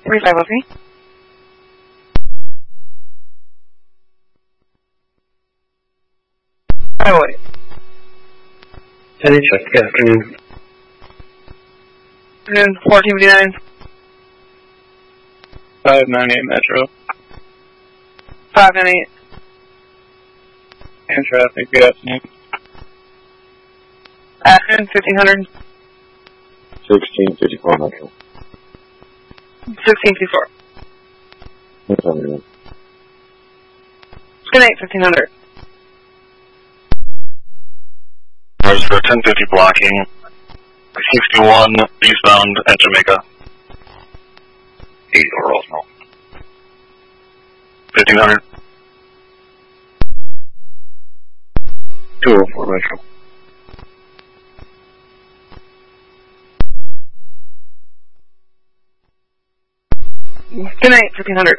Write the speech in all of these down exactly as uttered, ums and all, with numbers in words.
three five oh three. Highway. ten H F, good afternoon. Afternoon, fourteen fifty-nine. five ninety-eight Metro. five ninety-eight. And traffic, good afternoon. Afternoon, fifteen hundred. sixteen fifty-four Metro. sixteen fifty-four. That's everyone. Good night, fifteen hundred. Cars for ten fifty blocking. sixty-one eastbound at Jamaica. eight overall small. fifteen hundred. two oh four Metro. Good night, fifteen hundred.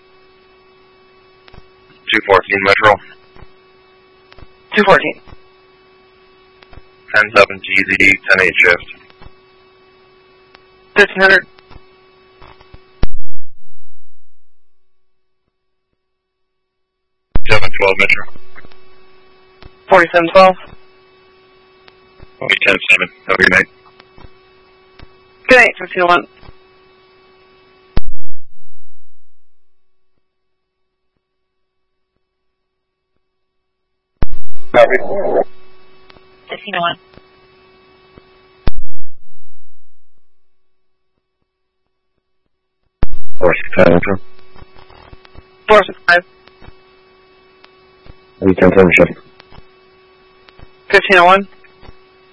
two fourteen Metro. two fourteen. ten seven G Z, ten eight shift. fifteen hundred. seven twelve Metro. forty-seven twelve. Okay, ten seven. Have a good night. Good night, fifteen oh one. fifteen oh one. four six five Metro. four six five. ten seven shift. fifteen oh one.